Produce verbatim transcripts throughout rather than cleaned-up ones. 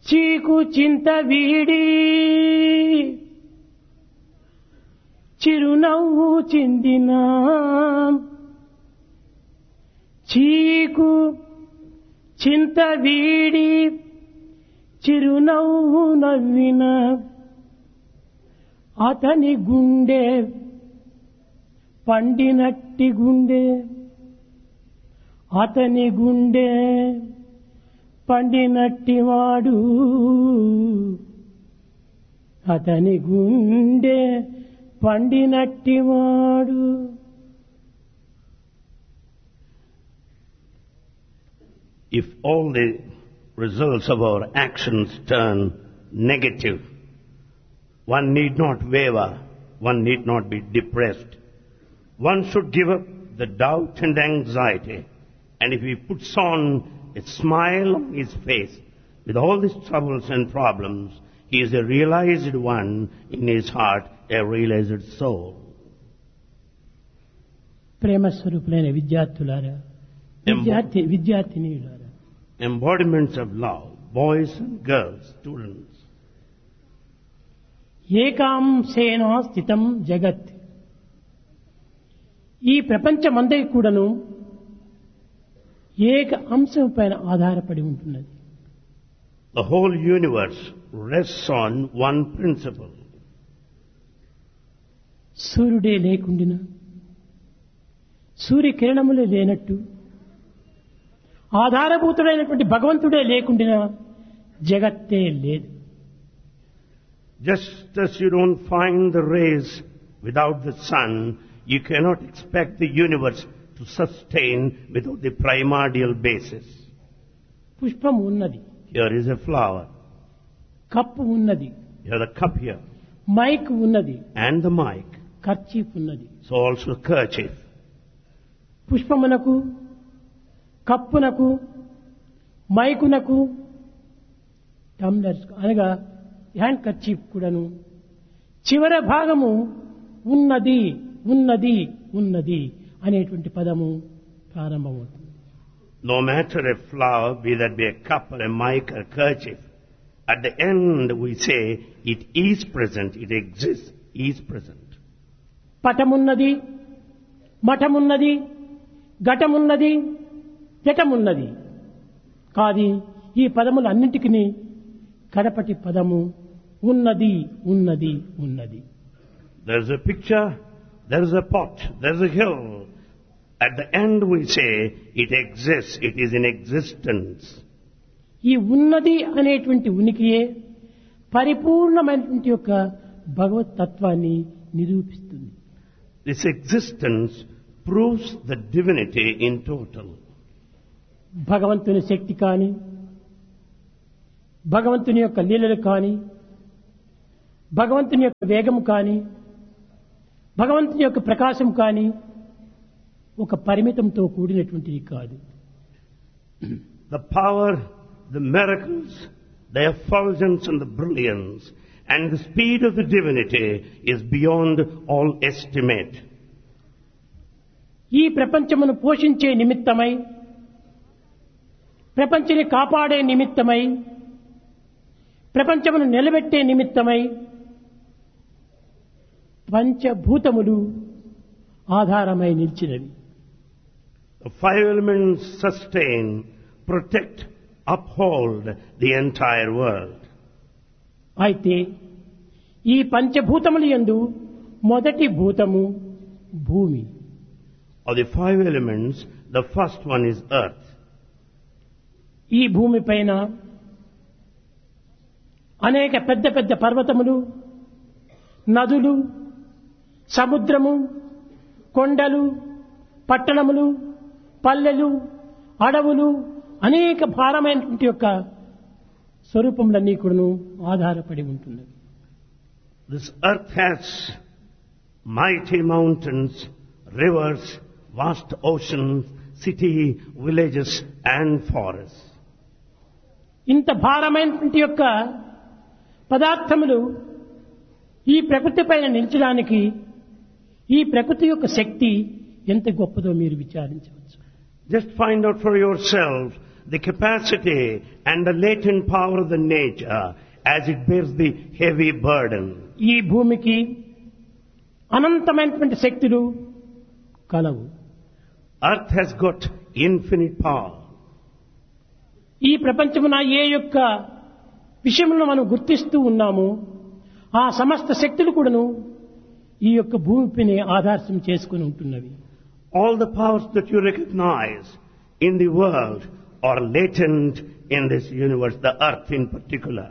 చీకు చింత వీడి చిరునవ్వు చిందిన చీకు చింత వీడి చిరునవ్వు నవ్విన అతని గుండె పండినట్టి గుండె అతని గుండె పండినట్టివాడు అతని గుండె పండినట్టివాడు. If all the results of our actions turn negative, one need not waver, one need not be depressed. One should give up the doubt and anxiety, and if he puts on a smile on his face with all these troubles and problems, he is a realized one in his heart, a realized soul. ప్రేమ స్వరూపులైన విద్యార్థులారా, విద్యార్థి విద్యార్థినీయులారా, embodiments of love, boys and girls, students. ఏకాంశేన స్థితం జగత్. ఈ ప్రపంచమందరి కూడాను ఏక అంశం పైన ఆధారపడి ఉంటున్నది. The whole universe rests on one principle. సూర్యుడే లేకుండినా, సూర్యకిరణములే లేనట్టు, ఆధారభూతుడైనటువంటి భగవంతుడే లేకుండినా జగత్తే లేదు. Just as you don't find the rays without the sun, you cannot expect the universe to sustain without the primordial basis. పుష్పం ఉన్నది, Here is a flower. Cup ఉన్నది, Here the cup here. Mic ఉన్నది, And the mic. Kerchief ఉన్నది. So also kerchief. పుష్పమునకు, కప్పునకు, మైకునకు, tumblers అనగా hand kerchief కూడాను చివర భాగము ఉన్నది ఉన్నది ఉన్నది అనేటువంటి పదము ప్రారంభమవుతుంది. No matter a flower, be that be a cup or a mic or a kerchief, at the end we say it is present, it exists, is present. పటమున్నది, మఠమున్నది, ఘటమున్నది, జటమున్నది కాది ఈ పదములన్నింటికి కడపటి పదము ఉన్నది ఉన్నది ఉన్నది. There's a picture, there's a pot, there's a hill. At the end we say it exists, it is in existence. ఈ ఉన్నది అనేటువంటి ఉనికియే పరిపూర్ణమైనటువంటి యొక్క భగవత్ తత్వాన్ని నిరూపిస్తుంది. This existence proves the divinity in total. భగవంతుని శక్తి కాని, భగవంతుని యొక్క లీలలు కాని, భగవంతుని యొక్క వేగము కాని, భగవంతుని యొక్క ప్రకాశం కాని ఒక పరిమితంతో కూడినటువంటిది కాదు. The power, the miracles, the effulgence and the brilliance and the speed of the divinity is beyond all estimate. ఈ ప్రపంచమును పోషించే నిమిత్తమై, ప్రపంచాన్ని కాపాడే నిమిత్తమై, ప్రపంచమును నిలబెట్టే నిమిత్తమై పంచభూతములు ఆధారమై నిలిచినవి. The five elements sustain, protect, uphold the entire world. అయితే ఈ పంచభూతముల యందు మొదటి భూతము భూమి. Of the five elements, the first one is earth. ఈ భూమి పైన అనేక పెద్ద పెద్ద పర్వతములు, నదులు, సముద్రము, కొండలు, పట్టణములు, పల్లెలు, అడవులు, అనేక భారమైనటువంటి యొక్క స్వరూపములన్నీ కూడాను ఆధారపడి ఉంటున్నవి. This earth has mighty mountains, rivers, vast oceans, city, villages and forests. ఇంత భారమైనటువంటి యొక్క పదార్థములు ఈ ప్రకృతి పైన నిలిచడానికి ఈ ప్రకృతి యొక్క శక్తి ఎంత గొప్పదో మీరు విచారించవచ్చు. Just find out for yourself the capacity and the latent power of the nature as it bears the heavy burden. ఈ భూమికి అనంతమైనటువంటి శక్తులు కలవు. Earth has got infinite power. ఈ ప్రపంచమున ఏ యొక్క విషయములను మనం గుర్తిస్తూ ఉన్నామో ఆ సమస్త శక్తులు కూడాను ఈ యొక్క భూమిపైనే ఆధారం చేసుకుని ఉంటున్నవి. All the powers that you recognize in the world are latent in this universe, the earth in particular.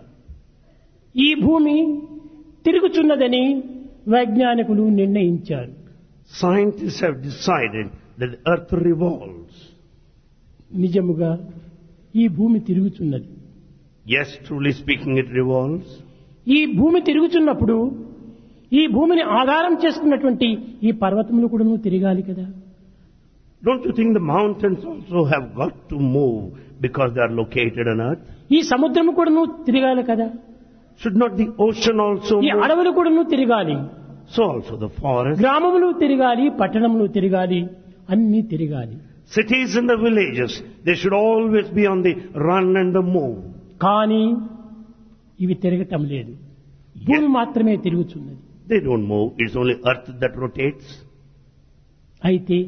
ఈ భూమి తిరుగుచున్నదని వైజ్ఞానికులు నిర్ణయించారు. Scientists have decided that the earth revolves. నిజముగా ఈ భూమి తిరుగుచున్నది. Yes, truly speaking, it revolves. ఈ భూమి తిరుగుచున్నప్పుడు ఈ భూమిని ఆధారం చేసుకున్నటువంటి ఈ పర్వతములు కూడాను తిరగాలి కదా. Don't you think the mountains also have got to move because they are located on earth? ఈ సముద్రము కూడాను తిరగాలి కదా. Should not the ocean also ఈ move? అడవులు కూడాను తిరగాలి. So also the forest. గ్రామములు తిరగాలి, పట్టణములు తిరగాలి, అన్నీ తిరగాలి. Cities and the villages, they should always be on the run and the move. కానీ ఇవి తిరగటం లేదు. భూమి మాత్రమే తిరుగుతున్నది. They don't move. It's only earth that rotates. అయితే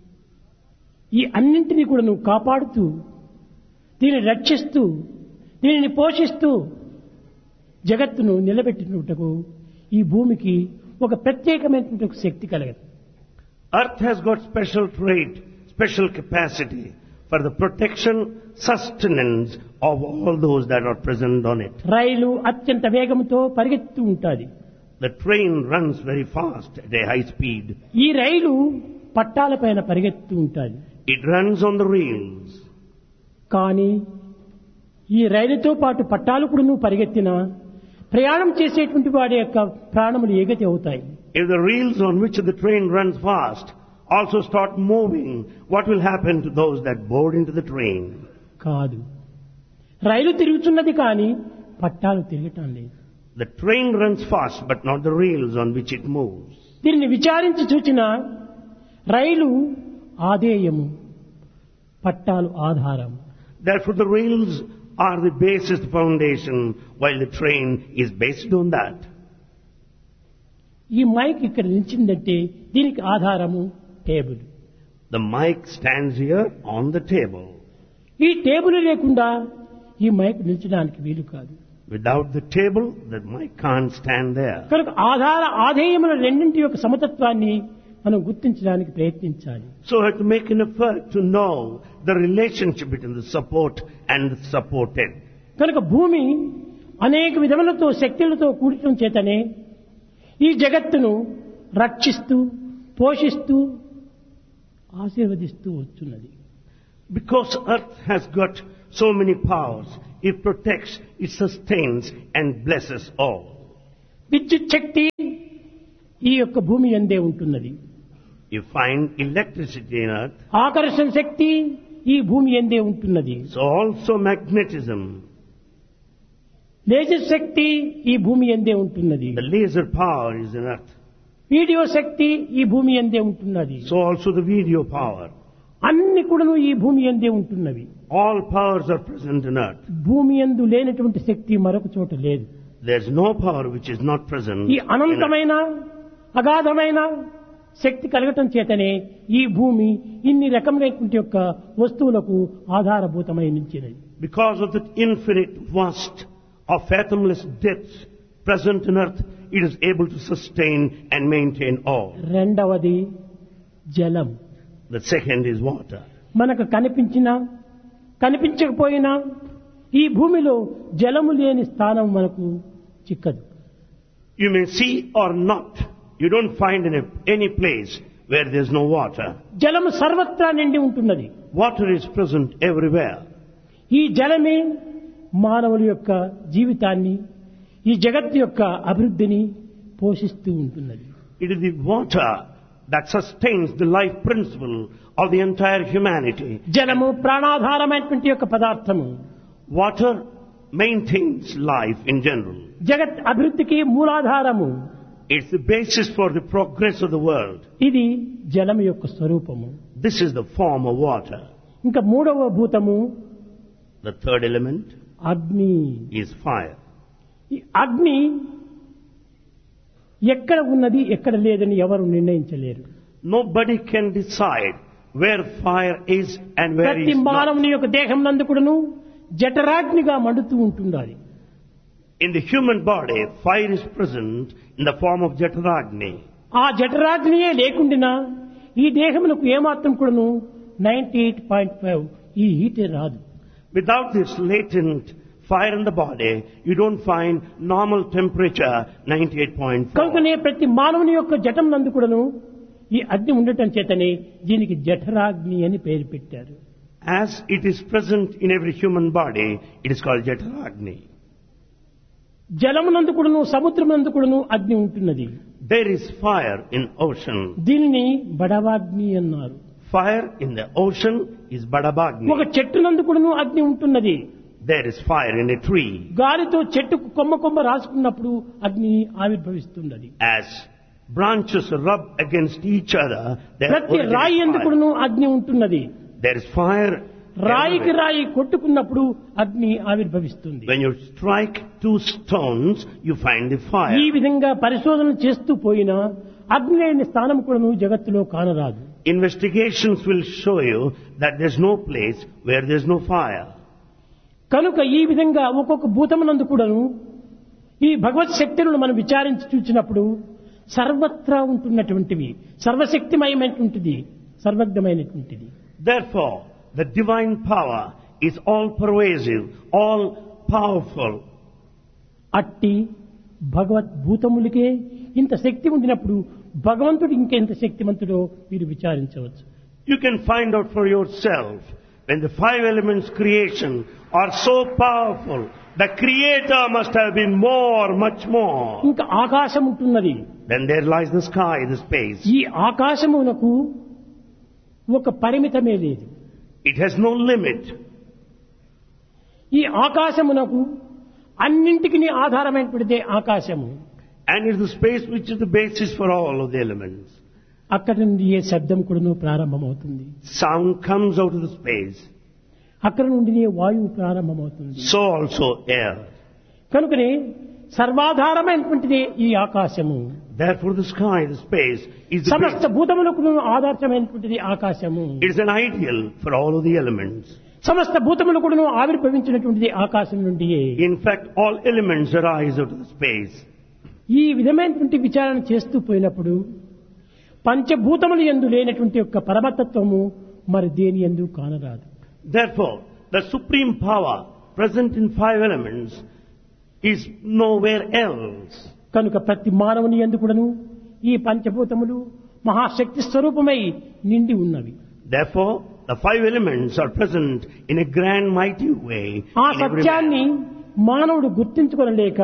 ఈ అన్నింటినీ కూడా నువ్వు కాపాడుతూ దీనిని రక్షిస్తూ దీనిని పోషిస్తూ జగత్తును నిలబెట్టినట్టుకు ఈ భూమికి ఒక ప్రత్యేకమైనటువంటి ఒక శక్తి కలగదు. Earth has got special trait, special capacity for the protection, sustenance of all those that are present on it. రైలు అత్యంత వేగంతో పరిగెత్తు ఉంటుంది. The train runs very fast at a high speed. ఈ రైలు పట్టాలపైన పరిగెత్తు ఉంటుంది. It runs on the rails. కానీ ఈ రైలుతో పాటు పట్టాలు కూడా నువ్వు పరిగెత్తినా ప్రయాణం చేసేటువంటి వాడి యొక్క ప్రాణములు ఏగతి అవుతాయి. If the rails on which the train runs fast also start moving, what will happen to those that board into the train? కాదు, రైలు తిరుగుతున్నది కానీ పట్టాలు తిరగటం లేదు. The train runs fast, but not the rails on which it moves. దీనిని విచారించి చూచిన రైలు ఆధేయము, పట్టాలు ఆధారం. Therefore the rails are the basis, the foundation, while the train is based on that. ఈ మైక్ ఇక్కడ నిలిచిందంటే దీనికి ఆధారము table. The mic stands here on the table. ఈ టేబుల్ లేకుండా ఈ మైక్ నిలిచడానికి వీలు కాదు. Without the table, the mic can't stand there. కనుక ఆధార ఆధేయముల రెండింటి యొక్క సమతత్వాన్ని మనం గుర్తించడానికి ప్రయత్నించాలి. So we have to make an effort to know the relationship between the support and the supported. కనుక భూమి అనేక విధములతో శక్తులతో కూడటం చేతనే ఈ జగత్తును రక్షిస్తూ పోషిస్తూ ఆశీర్వదిస్తూ వచ్చున్నది. Because earth has got so many powers, it protects, it sustains and blesses all. విద్యుత్ శక్తి ఈ యొక్క భూమి యందే ఉంటున్నది. You find electricity in earth. ఆకర్షణ శక్తి ఈ భూమి యందే ఉంటున్నది. So also magnetism. లేజర్ శక్తి ఈ భూమి యందే ఉంటున్నది. The laser power is in earth. Video శక్తి ఈ భూమి యందే ఉంటున్నది. So also the video power. అన్ని కూడాను ఈ భూమి యందే ఉంటున్నవి. All powers are present in earth. భూమి యందు లేనటువంటి శక్తి మరొక చోట లేదు. There's no power which is not present. ఈ అనంతమైన అగాధమైన శక్తి కలగటం చేతనే ఈ భూమి ఇన్ని రకమైనటువంటి యొక్క వస్తువులకు ఆధారభూతమై నిలిచినది. Because of the infinite vast of fathomless depths present in earth, it is able to sustain and maintain all. రెండవది జలం. The second is water. మనకు కనిపించినా కనిపించకపోయినా ఈ భూమిలో జలము లేని స్థానం మనకు చిక్కదు. You may see or not, you don't find in a, any place where there is no water. జలము సర్వత్రా నిండి ఉంటున్నది. Water is present everywhere. ఈ జలమే మానవుల యొక్క జీవితాన్ని ఈ జగత్తు యొక్క అభివృద్ధిని పోషిస్తూ ఉంటున్నది. It is the water that sustains the life principle of the entire humanity. జలము ప్రాణాధారమైనటువంటి యొక్క పదార్థము. Water maintains life in general. జగత్ అభివృద్ధికి మూలాధారము. It's the basis for the progress of the world. ఇది జలము యొక్క స్వరూపము. This is the form of water. ఇంకా మూడవ భూతము The third element అగ్ని. is fire. ఈ అగ్ని ఎక్కడ ఉన్నది ఎక్కడ లేదని ఎవరు నిర్ణయించలేరు. Nobody can decide where fire is and where ప్రతి is not. మానవుని యొక్క దేహం నందు కూడాను జఠరాగ్నిగా మండుతూ ఉంటున్నది. In the human body, fire is present in the form of Jataragni. ఆ జఠరాగ్నియే లేకుండినా ఈ దేహమునకు ఏమాత్రం కూడాను నైన్టీ ఎయిట్ పాయింట్ ఫైవ్ ఈ హీటే రాదు. Without this latent fire in the body, you don't find normal temperature ninety-eight point four. కనుకనే ప్రతి మానవుని యొక్క జఠం నందు కూడాను ఈ అగ్ని ఉండటం చేతనే దీనికి జఠరాగ్ని అని పేరు పెట్టారు. As it is present in every human body, it is called Jataragni. జలమునందు కూడాను సముద్రమునందు కూడాను అగ్ని ఉంటున్నది. There is fire in ocean. దీనిని బడవాగ్ని అన్నారు. Fire in the ocean is Badabagni. ఒక చెట్టు నందు కూడాను అగ్ని ఉంటున్నది. There is fire in a tree. గాలితో చెట్టుకు కొమ్మ కొమ్మ రాసుకున్నప్పుడు అగ్ని ఆవిర్భవిస్తున్నది. As branches rub against each other, there ప్రతి రాయి originates ఎందుకు fire. కూడాను అగ్ని ఉంటున్నది. There is fire. రాయికి everywhere. రాయి కొట్టుకున్నప్పుడు అగ్ని ఆవిర్భవిస్తుంది. When you strike two stones, you find the fire. ఈ విధంగా పరిశోధన చేస్తూ పోయినా అగ్ని లేని స్థానం కూడాను జగత్తులో కానరాదు. Investigations will show you that there's no place where there's no fire. కనుక ఈ విధంగా ఒక్కొక్క భూతమునందు కూడాను ఈ భగవత్ శక్తులను మనం విచారించి చూసినప్పుడు సర్వత్రా ఉంటున్నటువంటివి, సర్వశక్తిమయమైనటువంటిది, సర్వజ్ఞమైనటువంటిది. Therefore, the divine power is all pervasive, all powerful. అట్టి భగవత్ భూతములకే ఇంత శక్తి ఉండినప్పుడు భగవంతుడు ఇంకెంత శక్తిమంతుడో మీరు విచారించవచ్చు. You can find out for yourself when the five elements creation are so powerful, the creator must have been more, much more. ఇంకా ఆకాశం ఉంటున్నది. Then there lies the sky, the space. ఈ ఆకాశమునకు ఒక పరిమితమే లేదు. It has no limit. ఈ ఆకాశమునకు అన్నింటికి ఆధారమైనటువంటిదే ఆకాశము. And it's the space which is the basis for all of the elements. అక్కడి నుండి ఏ శబ్దం కూడాను ప్రారంభమవుతుంది. Sound comes out of the space. అక్కడి నుండి వాయువు ప్రారంభమవుతుంది. So also air. కనుకనే సర్వాధారమైనటువంటిదే ఈ ఆకాశము. Therefore the sky, the space, is the సమస్త basis. భూతములకు ఆధారమైనటువంటిది ఆకాశము. It is an ideal for all of the elements. సమస్త భూతములు కూడాను ఆవిర్భవించినటువంటిది ఆకాశం నుండియే. In fact, all elements arise out of the space. ఈ విధమైనటువంటి విచారణ చేస్తూ పోయినప్పుడు పంచభూతములు యందు లేనటువంటి యొక్క పరమతత్వము మరి దేని యందు కానరాదు. Therefore, the supreme power present in five elements is nowhere else. కనుక ప్రతి మానవుని యందు కూడాను ఈ పంచభూతములు మహాశక్తి స్వరూపమై నిండి ఉన్నవి. Therefore, the five elements are present in a grand mighty way ఆ in every సత్యాన్ని man. మానవుడు గుర్తించుకోలేక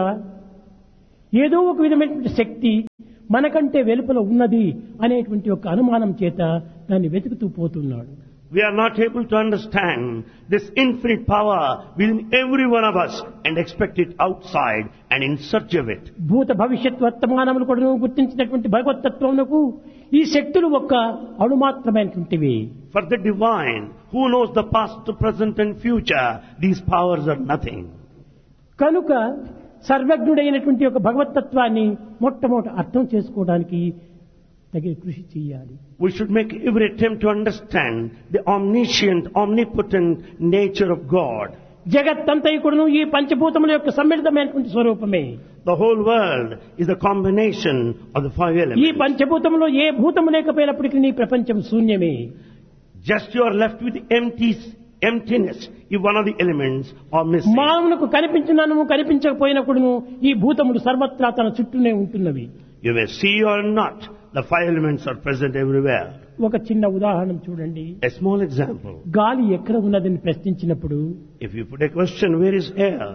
ఏదో ఒక విధమైనటువంటి శక్తి మనకంటే వెలుపల ఉన్నది అనేటువంటి ఒక అనుమానం చేత దాన్ని వెతుకుతూ పోతున్నాడు. We are not able to understand this infinite power within every one of us and expect it outside and in search of it. భూత భవిష్యత్ వర్తమానములు కూడా గుర్తించినటువంటి భగవతత్వమునకు ఈ శక్తులు ఒక్క అణుమాత్రమైనటువంటివి. For the divine, who knows the past, the present and future, these powers are nothing. కనుక సర్వజ్ఞుడైనటువంటి ఒక భగవతత్వాన్ని మొట్టమొదట అర్థం చేసుకోవడానికి తగిన కృషి చేయాలి. We should make every attempt to understand the omniscient, omnipotent nature of God. జగత్తంతయు కూడాను ఈ పంచభూతముల యొక్క సమ్మిళితమైనటువంటి స్వరూపమే. The whole world is a combination of the five ఈ elements. పంచభూతములో ఏ భూతము లేకపోయినప్పటికీ నీ ప్రపంచం శూన్యమే. Just you are left with empty, emptiness if one of the elements are missing. మానవులకు కనిపించినను కనిపించకపోయినప్పుడును ఈ భూతములు సర్వత్రా తన చుట్టూనే ఉంటున్నవి. You may see or not, the five elements are present everywhere. ఒక చిన్న ఉదాహరణ చూడండి. A small example. గాలి ఎక్కడ ఉన్నదని ప్రశ్నించినప్పుడు If you put a question, where is air?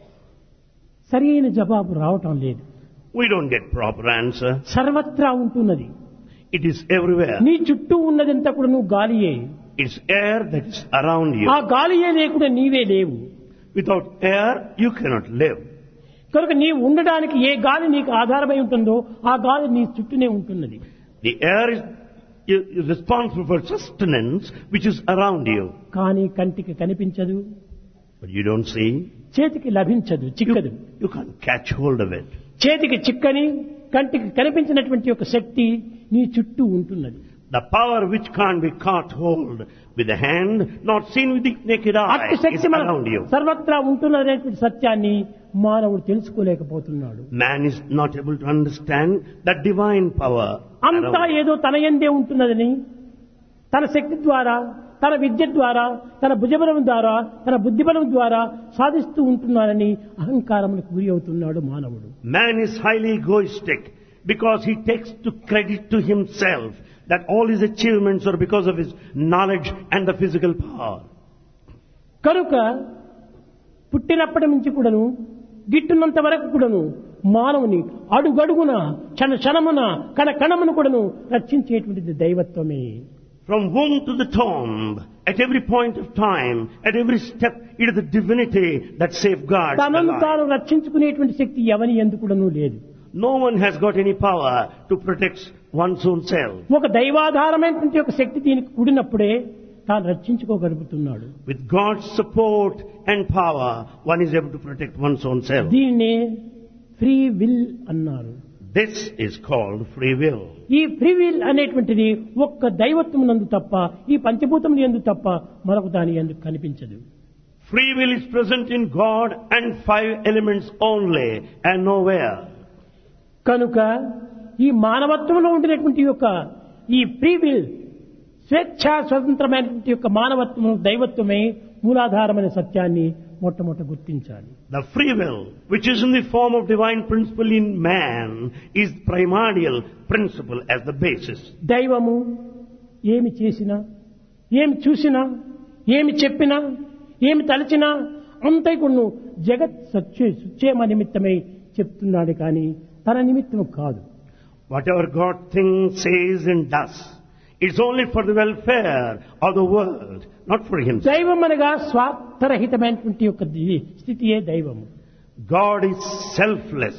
సరైన జవాబు రావటం లేదు. We don't get proper answer. సర్వత్రా ఉంటున్నది. It is everywhere. నీ చుట్టూ ఉన్నదంతా కూడా నువ్వు గాలియే. It's air that is around you. ఆ గాలియే లేకుండా నీవే లేవు. Without air, you cannot live. కనుక నీవు ఉండడానికి ఏ గాలి నీకు ఆధారమై ఉంటుందో ఆ గాలి నీ చుట్టూనే ఉంటున్నది. The air is, is responsible for sustenance which is around you. కానీ కంటికి కనిపించదు. But you don't see. చేతికి లభించదు, చిక్కదు. You can't catch hold of it. చేతికి చిక్కని కంటికి కనిపించినటువంటి ఒక శక్తి నీ చుట్టూ ఉంటున్నది. The power which can't be caught hold with the hand, not seen with the naked eye, అట్టి is శక్తి మన around you. సర్వత్రా ఉంటున్నదనేటువంటి సత్యాన్ని మానవుడు తెలుసుకోలేకపోతున్నాడు. Man is not able to understand that divine power. అంతా around. ఏదో తన యందే ఉంటున్నదని, తన శక్తి ద్వారా, తన విద్య ద్వారా, తన భుజబలం ద్వారా, తన బుద్ధిబలం ద్వారా సాధిస్తూ ఉంటున్నారని అహంకారములకు గురి అవుతున్నాడు మానవుడు. Man is highly egoistic because he takes to credit to himself that all his achievements are because of his knowledge and the physical power. కనుక పుట్టినప్పటి నుంచి కూడాను గిట్టున్నంత వరకు కూడాను మానవుని అడుగడుగున క్షణ క్షణమున కణ కణమును కూడాను రక్షించేటువంటిది దైవత్వమే. From womb to the tomb, at every point of time, at every step, it is the divinity that safeguards the తనను తాను life. రక్షించుకునేటువంటి శక్తి ఎవని యందు కూడాను లేదు. No one has got any power to protect one's own self. ఒక దైవాధారమైనటువంటి ఒక శక్తి దీనికి కూడినప్పుడే తాను రక్షించుకోగలుగుతున్నాడు. With God's support and power, one is able to protect one's own self. దీన్నే ఫ్రీ విల్ అన్నారు. This is called free will. ఈ free will అనేటువంటిది ఒక్క దైవత్వమునందు తప్ప, ఈ పంచభూతముల యందు తప్ప మరొక దాని యందు కనిపించదు. Free will is present in God and five elements only and nowhere. కనుక ఈ మానవత్వంలో ఉండినటువంటి యొక్క ఈ ఫ్రీ విల్, స్వేచ్ఛ స్వతంత్రమైనటువంటి యొక్క మానవత్వం దైవత్వమే మూలాధారమైన సత్యాన్ని మొట్టమొదట గుర్తించాలి. The free will, which is in the form of divine principle in man, is primordial principle as the basis. దైవము ఏమి చేసినా, ఏమి చూసినా, ఏమి చెప్పినా, ఏమి తలచినా అంతైకును జగత్ సత్య సుక్షేమ నిమిత్తమై చెప్తున్నాడు కానీ తన నిమిత్తము కాదు. Whatever God thinks, says and does, it's only for the welfare of the world, not for himself. దైవం అనగా స్వార్థరహితమైనటువంటి యొక్క స్థితియే దైవము. God is selfless.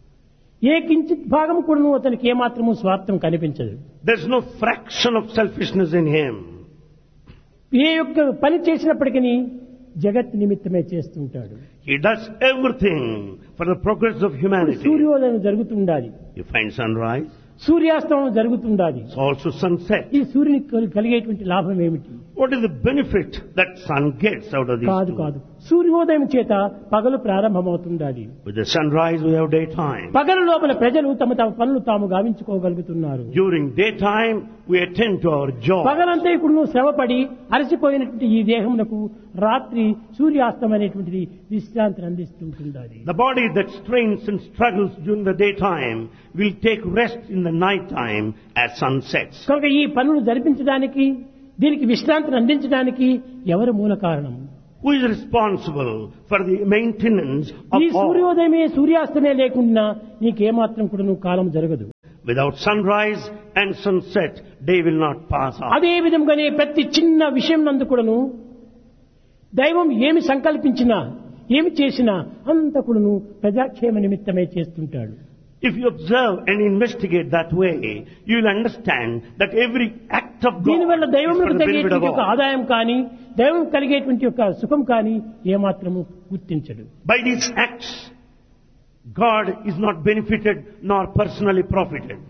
ఏ కించిత్ భాగం కూడాను అతనికి ఏమాత్రము స్వార్థం కనిపించదు. There's no fraction of selfishness in him. ఏ యొక్క పని చేసినప్పటికీ జగత్ నిమిత్తమే చేస్తుంటాడు. He does everything for the progress of humanity. సూర్యోదయం జరుగుతుండాలి, You find sunrise, సూర్యాస్తమం జరుగుతుండాలి. it's also sunset. ఈ సూర్యునికి కలిగేటువంటి లాభం ఏమిటి? What is the benefit that sun gets out of these కాదు two? కాదు సూర్యోదయం చేత పగలు ప్రారంభమవుతుండాలి. With the sunrise we have daytime. పగలు లోపల ప్రజలు తమ తమ పనులు తాము గావించుకోగలుగుతున్నారు. During daytime we attend to our job. పగలంతా ఇప్పుడు నువ్వు శ్రమపడి అలసిపోయినటువంటి ఈ దేహమునకు రాత్రి సూర్యాస్తమనేటువంటిది విశ్రాంతిని అందిస్తుంటుంది. The body that strains and struggles during the daytime will take rest in the night time as sun sets. కనుక ఈ పనులు జరిపించడానికి, దీనికి విశ్రాంతిని అందించడానికి ఎవరు మూల కారణం? Who is responsible for the maintenance of ఈ all? సూర్యోదయమే సూర్యాస్తమే లేకుండా నీకేమాత్రం కూడా నువ్వు కాలం జరగదు. Without sunrise and sunset, day will not pass on. అదే విధంగానే ప్రతి చిన్న విషయం నందు కూడాను దైవం ఏమి సంకల్పించినా, ఏమి చేసినా అంత కూడాను ప్రజాక్షేమ నిమిత్తమే చేస్తుంటాడు. If you observe and investigate that way, you will understand that every act of God దీనివల్ల is for దైవములకు the benefit of తగ్గేటువంటి యొక్క all. ఆదాయం కానీ, దైవం కలిగేటువంటి యొక్క సుఖం కానీ ఏమాత్రము గుర్తించడు. By these acts, God is not benefited nor personally profited.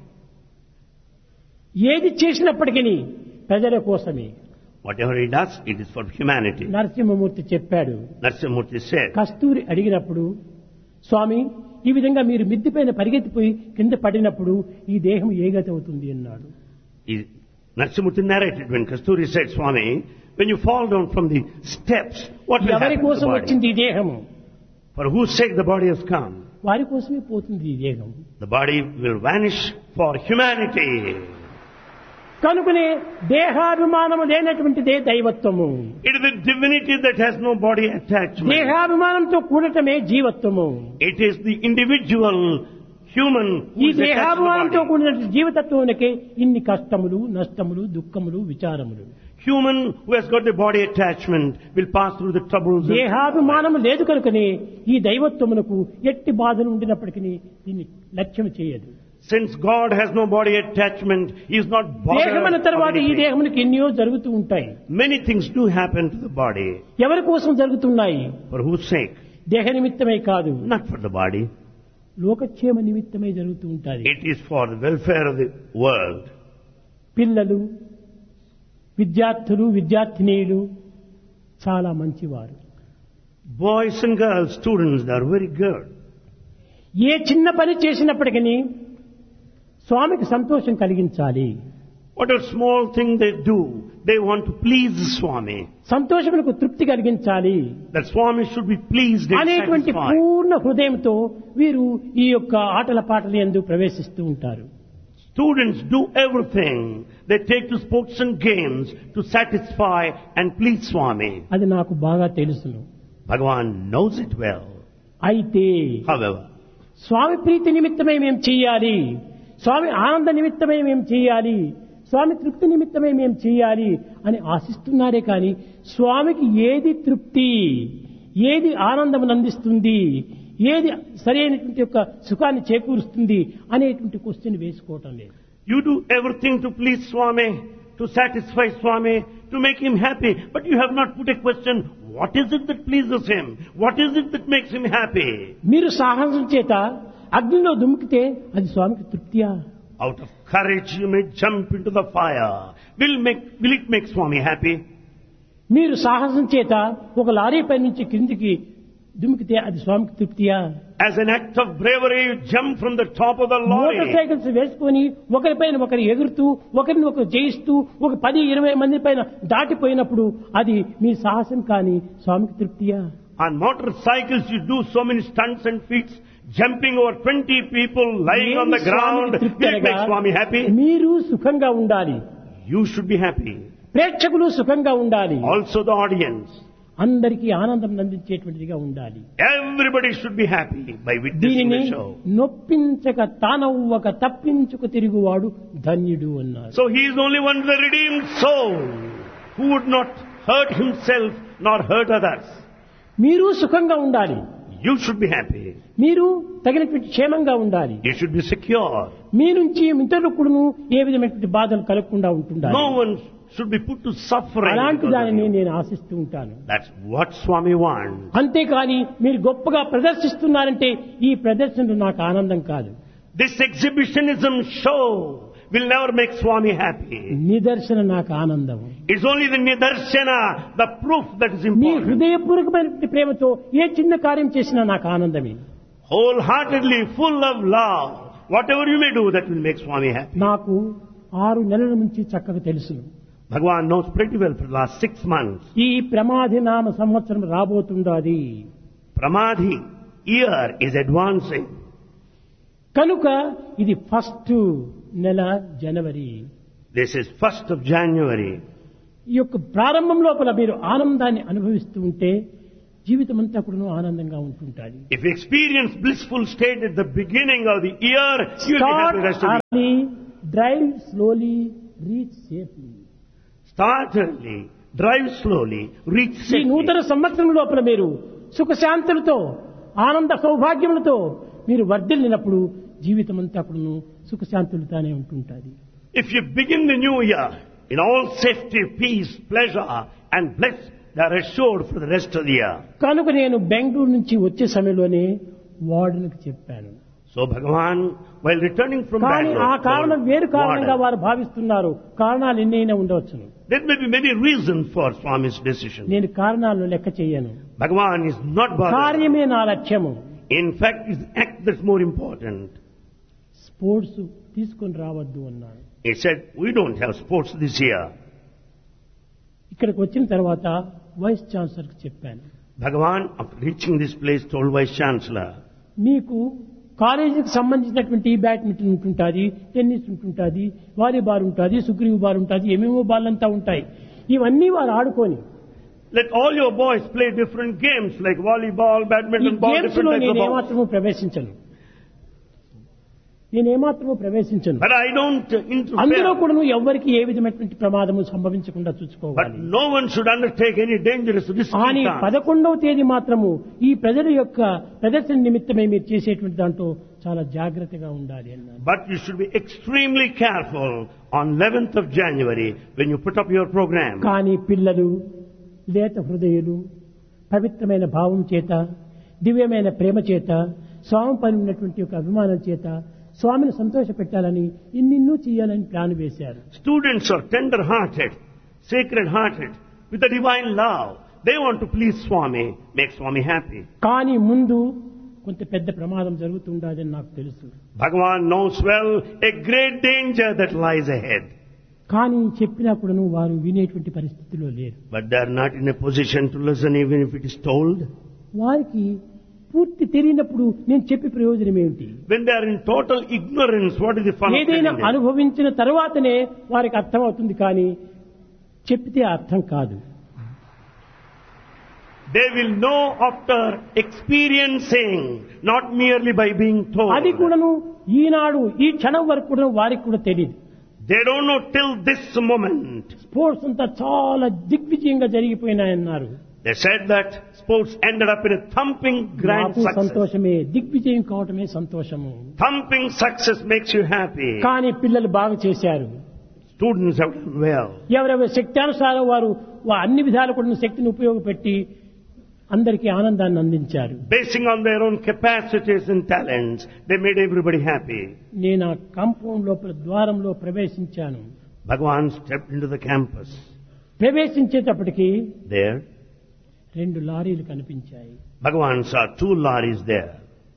ఏది చేసినప్పటికీ ప్రజల కోసమే. Whatever he does, it is for humanity. Narasimhamurthy చెప్పాడు. Narasimhamurti said, కస్తూరి అడిగినప్పుడు, స్వామి ఈ విధంగా మీరు మిద్దిపైన పరిగెత్తిపోయి కింద పడినప్పుడు ఈ దేహం ఏ గతి అవుతుంది అన్నాడు. he- Narasimhamurti narrated when Kasturi said, Swami, when you fall down from the steps, what will ఎవరి happen to కోసం the body? వచ్చింది ఈ దేహము? For whose sake the body has come? వారి కోసమే పోతుంది ఈ దేహం. The body will vanish for humanity. కనుకనే దేహాభిమానము లేనటువంటిదే దైవత్వము. It is the divinity that has no body attachment. దేహాభిమానంతో కూడటమే జీవత్వము. It is the individual human who ఈ is attached to the దేహాభిమానంతో body. కూడిన జీవితత్వానికే ఇన్ని కష్టములు, నష్టములు, దుఃఖములు, విచారములు. Human who has got the body attachment will pass through the troubles. and- దేహాభిమానం లేదు కనుకనే ఈ దైవత్వమునకు ఎట్టి బాధలు ఉండినప్పటికీ దీన్ని లక్ష్యం చేయదు. Since God has no body attachment, He is not దేహమైన bothered of తర్వాత ఈ anything. దేహమునికి ఎన్నో జరుగుతూ ఉంటాయి. Many things do happen to the body. ఎవరి కోసం జరుగుతున్నాయి? For whose sake? దేహ నిమిత్తమే కాదు, Not for the body. లోకక్షేమ నిమిత్తమే జరుగుతూ ఉంటాయి. It is for the welfare of the world. పిల్లలు, విద్యార్థులు, విద్యార్థినీలు చాలా మంచివారు. Boys and girls, students, they are very good. ఏ చిన్న పని చేసినప్పటికీ స్వామికి సంతోషం కలిగించాలి. Whatever small thing they do, they want to please the Swami. సంతోషములకు తృప్తి కలిగించాలి That Swami should be pleased and అనేటువంటి satisfied. పూర్ణ హృదయంతో వీరు ఈ యొక్క ఆటల పాటల యందు ప్రవేశిస్తూ ఉంటారు. Students do everything. They take to sports and games to satisfy and please Swami. అది నాకు బాగా తెలుసును. Bhagavan knows it well. అయితే However, స్వామి ప్రీతి నిమిత్తమే మేము చెయ్యాలి, స్వామి ఆనంద నిమిత్తమే మేము చెయ్యాలి, స్వామి తృప్తి నిమిత్తమే మేము చెయ్యాలి అని ఆశిస్తున్నారే కానీ స్వామికి ఏది తృప్తి, ఏది ఆనందం అందిస్తుంది, ఏది సరైనటువంటి యొక్క సుఖాన్ని చేకూరుస్తుంది అనేటువంటి క్వశ్చన్ వేసుకోవటం లేదు. you do everything to please Swami, to satisfy Swami, to make him happy, but you have not put a question, what is it that pleases him? What is it that makes him happy? మీరు సాహసం చేత అగ్నిలో దుమికితే అది స్వామికి తృప్తియా? Out of courage you may jump into the fire. Will make will it make Swami happy? మీరు సాహసం చేత ఒక లారీ పై నుంచి క్రిందికి దుమికితే అది స్వామికి తృప్తియా? As an act of bravery you jump from the top of the motor lorry. Cycles వేసుకొని ఒకరిపైన ఒకరు ఎగురుతూ ఒకరిని ఒకరు జయిస్తూ ఒక పది ఇరవై మంది పైన దాటిపోయినప్పుడు అది మీ సాహసం కానీ స్వామికి తృప్తియా? On motorcycles you do so many stunts and feats, jumping over twenty people lying on the ఏమి ground. స్వామికి తృప్తి Will it make అనగా Swami happy? మీరు సుఖంగా ఉండాలి, You should be happy. ప్రేక్షకులు సుఖంగా ఉండాలి, Also the audience. అందరికీ ఆనందం అందించేటువంటిదిగా ఉండాలి. Everybody should be happy by witnessing దీనిని the show. నొప్పించక తానవ్వక తప్పించుకు తిరుగువాడు ధన్యుడు అన్నారు. So he is only one the redeemed soul who would not hurt himself nor hurt others. మీరు సుఖంగా ఉండాలి, You should be happy. మీరు తగినటువంటి క్షేమంగా ఉండాలి, You should be secure. మీ నుంచి ఇతరులకు కూడాను ఏ విధమైనటువంటి బాధలు కలగకుండా ఉంటుండాలి. No one should be put to suffering. అలాంటి because of దానిని you. నేను ఆశిస్తూ ఉంటాను. That's what Swami wants. అంతేకాని మీరు గొప్పగా ప్రదర్శిస్తున్నారంటే ఈ ప్రదర్శనలు నాకు ఆనందం కాదు. This exhibitionism show will never make Swami happy. నిదర్శన నాకు ఆనందం. It's only the nidarshana, the proof that is me important. హృదయపూర్వకమైనటువంటి ప్రేమతో ఏ చిన్న కార్యం చేసినా నాకు ఆనందమే. Wholeheartedly, full of love, whatever you may do, that will make Swami happy. నాకు ఆరు నెలల నుంచి చక్కగా తెలుసును. Bhagavan knows pretty well for the last six months. ఈ ప్రమాది నామ సంవత్సరం రాబోతుండాది Pramadhi year is advancing. కనుక ఇది ఫస్ట్ నెల జనవరి. This is first of January. ఈ యొక్క ప్రారంభం లోపల మీరు ఆనందాన్ని అనుభవిస్తూ ఉంటే జీవితం అంతా కూడా ఆనందంగా ఉంటుంటుంది. If you experience blissful state at the beginning of the year, you will be happy the rest of the year. early, drive slowly, reach safely. Start early, drive slowly, reach ఈ safely. నూతన సంవత్సరం లోపల మీరు సుఖశాంతులతో ఆనంద సౌభాగ్యములతో మీరు వర్ధిల్లినప్పుడు జీవితం అంతా కూడా సుఖశాంతులతోనే ఉంటుంటుంది. If you begin the new year in all safety, peace, pleasure and bliss, they are assured for the rest of the year. కనుక నేను బెంగళూరు నుంచి వచ్చే సమయంలోనే వార్డులకు చెప్పాను. So Bhagavan, while returning from కానీ ఆ Bangalore, కారణం వేరు told కారణంగా Warden, వారు భావిస్తున్నారు. కారణాలు ఎన్నైనా ఉండవచ్చును. there may be many reasons for Swami's decision. నేను కారణాలను లెక్క చేయను. Bhagavan is not bothered. కార్యమే నా లక్ష్యము. In fact, it's the act that's more important. Sports తీసుకొని రావద్దు అన్నాను. He said, we don't have sports this year. ఇక్కడికి వచ్చిన తర్వాత వైస్ ఛాన్సలర్ కి చెప్పాను. Bhagavan, after reaching this place, told Vice Chancellor, మీకు కాలేజీకి సంబంధించినటువంటి బ్యాడ్మింటన్ ఉంటుంటుంది, టెన్నిస్ ఉంటుంటుంది, వాలీబాల్ ఉంటుంది, సుగ్రీవ్ బాల్ ఉంటుంది, ఏమేమో బాల్ అంతా ఉంటాయి. ఇవన్నీ వారు ఆడుకొని let all your boys play different games like volleyball, ఈ badminton, ball, గేమ్స్ different లో types of నేను balls. ఏమాత్రము ప్రవేశించను. నేను ఏమాత్రము ప్రవేశించను. But I don't uh, అందులో interfere. కూడా ఎవరికి ఏ విధమైనటువంటి ప్రమాదము సంభవించకుండా But చూసుకోవాలి. no one should undertake any dangerous risky కానీ task. పదకొండవ తేదీ మాత్రము ఈ ప్రజల యొక్క ప్రదర్శన నిమిత్తమే మీరు చేసేటువంటి దాంట్లో చాలా జాగ్రత్తగా ఉండాలి అన్నారు. But you should be extremely careful on eleventh of January when you put up your program. కానీ పిల్లలు లేత హృదయులు పవిత్రమైన భావం చేత దివ్యమైన ప్రేమ చేత స్వామి పైన ఉన్నటువంటి ఒక అభిమానం చేత స్వామిని సంతోషపెట్టాలని ఇన్నిన్నూ చేయాలని ప్లాన్ వేశారు. Students are tender-hearted, sacred-hearted, with a divine love. They want to please Swami, make Swami happy. కానీ ముందు కొంత పెద్ద ప్రమాదం జరుగుతుండదని నాకు తెలుసు. Bhagavan knows well a great danger that lies ahead. కానీ చెప్పినా కూడాను వారు వినేటువంటి పరిస్థితిలో లేరు. But they are not in a position to listen even if it is told. వారికి పూర్తి తెలియనప్పుడు నేను చెప్పి ప్రయోజనం ఏమిటి? When they are in total ignorance, what is the fun of ఏదైనా telling them? అనుభవించిన తర్వాతనే వారికి అర్థం అవుతుంది, కానీ చెప్తే అర్థం కాదు. They will know after experiencing, not merely by being told. అది కూడాను ఈనాడు ఈ క్షణం వరకు కూడా వారికి కూడా తెలియదు. They don't know till this moment. Sports అంతా చాలా దిగ్విజయంగా జరిగిపోయినాయన్నారు. They said that sports ended up in a thumping grand నాకు success. సంతోషమే, దిగ్విజయం కావటమే సంతోషము. Thumping success makes you happy. కానీ పిల్లలు బాగా చేశారు. Students have done well. ఎవరెవరి శక్త్యానుసారం వారు వా- అన్ని విధాలు కూడా శక్తిని ఉపయోగపెట్టి అందరికీ ఆనందాన్ని అందించారు. Basing on their own capacities and talents, they made everybody happy. నేను ఆ కాంపౌండ్ లోపల ద్వారంలో ప్రవేశించాను. Bhagavan stepped into the campus. ప్రవేశించేటప్పటికి There, రెండు లారీలు కనిపించాయి. Bhagavan saw two lorries there.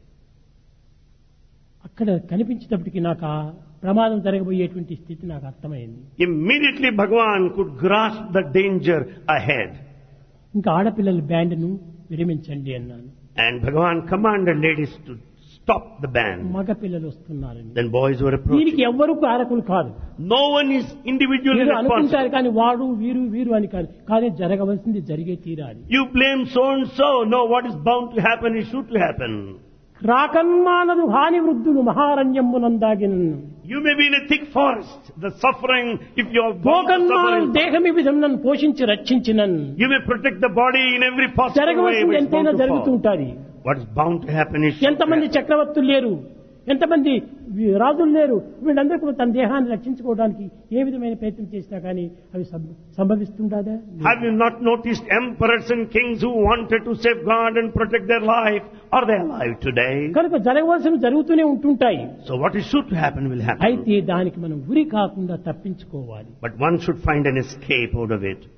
అక్కడ కనిపించేటప్పటికి నాకు ఆ ప్రమాదం జరగబోయేటువంటి స్థితి నాకు అర్థమైంది. Immediately Bhagavan could grasp the danger ahead. ఇంకా ఆడపిల్లల బ్యాండ్ను విరమించండి అన్నాను. And Bhagavan commanded ladies to stop the band. మగ పిల్లలు వస్తున్నారని. Then boys were దీనికి approaching. ఎవ్వరూ కారకులు కాదు. No one is individually మీరు అనుకుంటారు responsible. కానీ వాడు వీరు వీరు అని కాదు, కానీ జరగవలసింది జరిగే తీరాలి. You blame so and so. No, what is bound to happen is sure to happen. రాకన్మానదు హాని వృద్ధులు మహారణ్యమునందాగినను. You may be in a thick forest, the suffering, if you are bound to భోగన్మానలు suffer, దేహం ఈ విధం నన్ను పోషించి రక్షించినన్. you may protect the body in every possible way, జరగవలసింది but it's ఎంతైనా bound to జరుగుతూ fall. ఉంటుంది. What is bound to happen is sure to ఎంతమంది happen. చక్రవర్తులు లేరు, ఎంతమంది వి- రాజులు లేరు, వీళ్ళందరూ కూడా తన దేహాన్ని రక్షించుకోవడానికి ఏ విధమైన ప్రయత్నం చేసినా కానీ అవి సం- సంభవిస్తుండదా? Have you not noticed emperors and kings who wanted to safeguard and protect their life? Are they alive today? కనుక జరగవలసినవి జరుగుతూనే ఉంటుంటాయి. So what is sure to happen will happen. అయితే దానికి మనం ఉరి కాకుండా తప్పించుకోవాలి. But one should find an escape out of it.